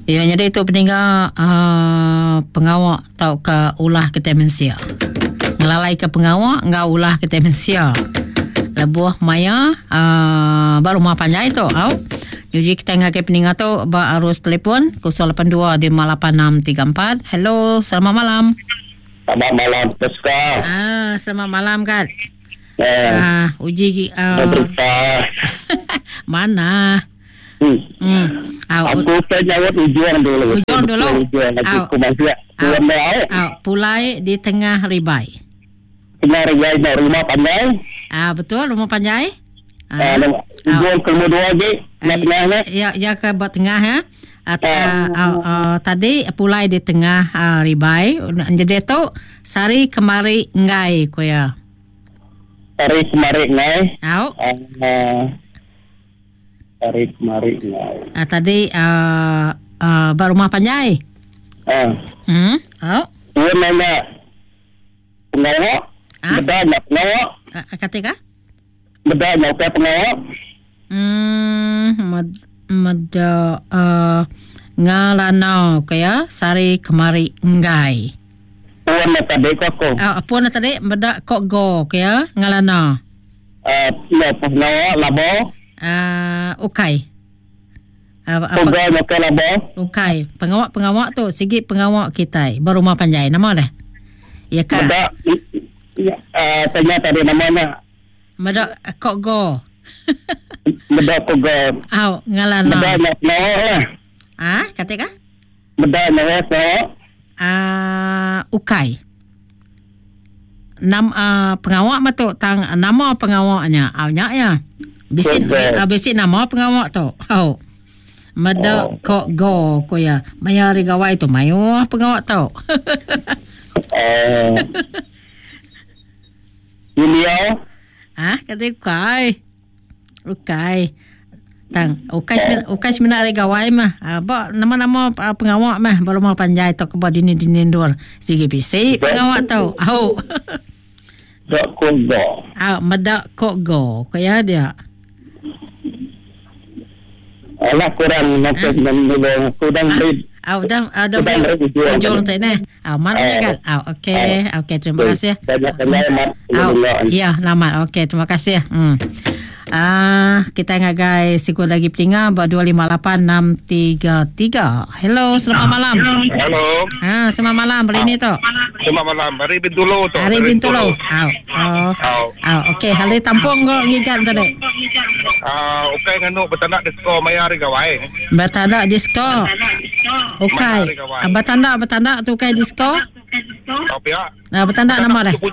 Ya, jadi itu peninggal pengawak tau ke ulah ke temensia. Ngelalai ke pengawak, ngau ulah ke temensia. Lebuah maya baru rumah panjai tu. Jadi kita ngakai peninggal tu harus telefon 082-58634. Hello, selamat malam. Selamat malam, Teska. Selamat malam kan. Uji Berita. mana? Aku penyawat ujian dulu. Ujian dulu. Aku masih Pulai di tengah ribai. Tengah ribai nak rumah panjai. Betul, rumah panjai. Ujian kedua lagi. Ya ke buat tengah ya. Tadi pulai di tengah ribai. Jadi tu sari kemari ngai ko ya. Sari kemari ngai. Sari kemari ngai. Tadi baru rumah panjai. Dia nama pengawak. Beda nak pengawak. Ketika? Beda nak pengawak. Mada ngalanau kaya sari kemari ngai. Puan tadi koko. Puan tadi mada kok go kaya ngalanau. Ya pengawak labo. Okay. Pengawak nak labo. Okay. Pengawak tu sikit pengawak kita baru rumah panjai nama dah. Ya kan? Mada tanya tadi namanya. Mada kok go. Meda ko ga. Ngalan na. Meda nak lah. Katika? Meda na ko. Ukay. Pengawak matu tang nama pengawaknya. Nya ya. Bisin nama pengawak tu. Meda ko go ko ya. Mayari gawai tu mayo pengawak tu. Yulia. Katika. Okay. Okay sebenarnya gawai mah. Nama-nama pengawak mah baru mau panjai tu ke dini dur. Sige bisi pengawak tu. Dak ko go. Medak kok go. Kaya dia. Alah kurang nak menulung kurang beri. Ada ujung tu ni. Mana kan? Okey, terima kasih. Ya, selamat. Okey, terima kasih. Kita ngagai sikul lagi pelinga 258-633. Hello, selamat malam. Hello. Selamat malam. Beri ni tu. Selamat malam. Hari Bintulu tu. Hari Bintulu. Okey, hari tampung kau ngigat tadi. Okey nganu bertandak disko mayar gawai. Bertandak disko. Okey. Bertandak tu kai disko. Pihak. Bertandak nama dah.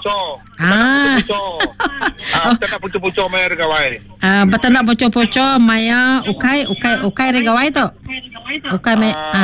Bertandak pucuk-pucuk mayar gawai. Bertandak pucuk-pucuk maya ukai regawai tu. Ukai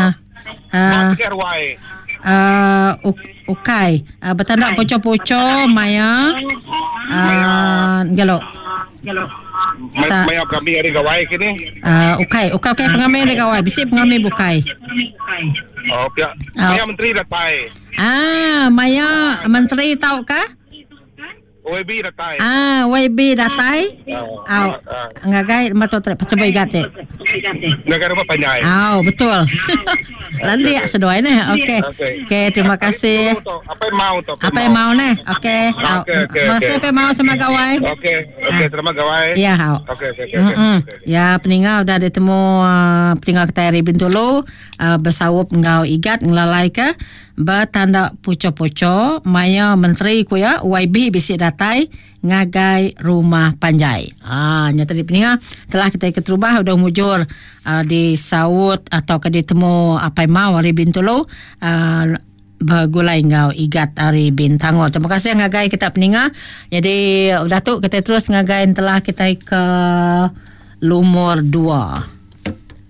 ukai. Bertandak pucuk-pucuk maya galo. Maya kami hari gawai kini. Ukai pengamai regawai. Bisik pengamai bukai. Pihak. Maya menteri datai. Maya menteri tahu kah? YB datai. YB datai. Ngagai mato pacabai gate. Negara apa panjai. Betul. Landia sedoi ni. Okey, terima kasih. Apa yang mau ni? Okey. Masih apa mau sama gawai? Okey, terima gawai. Ya, Okey. Ya, peninggal dah ditemu peninggal kita Hari Bintulu bersawup ngau igat ngelalai ke bertanda pucuk-pucuk maya menteri ku ya YB bisik datai ngagai rumah panjai. Nyata di peninggal telah kita keterubah udah mujur di saut atau ke ditemu apa mau Hari Bintulu bergulai ngau igat Hari Bintangor. Terima kasih ngagai kita peninggal. Jadi udah tu kita terus ngagai telah kita ke Lumur 2.